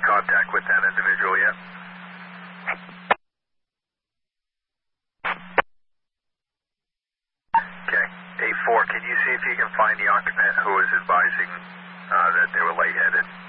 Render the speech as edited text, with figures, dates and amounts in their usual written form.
contact with that individual yet? Okay. A4, can you see if you can find the occupant who was advising that they were lightheaded?